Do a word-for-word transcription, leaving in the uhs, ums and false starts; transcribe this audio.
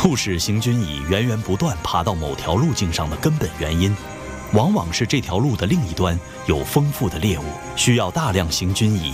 促使行军蚁源源不断爬到某条路径上的根本原因，往往是这条路的另一端有丰富的猎物，需要大量行军蚁